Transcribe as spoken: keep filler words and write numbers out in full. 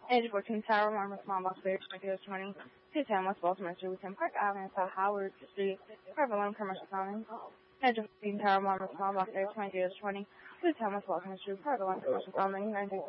Age fourteen Tower, Marmor, Small Box, Bear, twenty twenty, two ten West Baltimore Street, within Park Avenue, South Howard Street, Private Loan, Commercial Zoning. Age fourteen Tower, Marmor, Small Box, Bear, twenty twenty, two ten West Baltimore Street, Private Loan, Commercial Zoning, nineteen